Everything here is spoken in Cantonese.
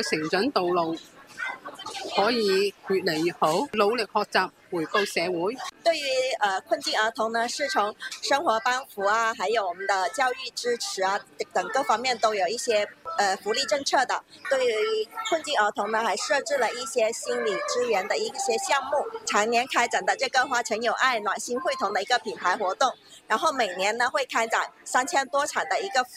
成長道路可以越嚟越好，努力學習，回報社會。 對於困境兒童呢，是從生活幫扶啊，還有我們的教育支持啊等各方面都有一些福利政策的。對於困境兒童呢，還設置了一些心理支援的一些項目，常年開展的這個花城有愛暖心會童的一個品牌活動，然後每年呢會開展3000多場的一個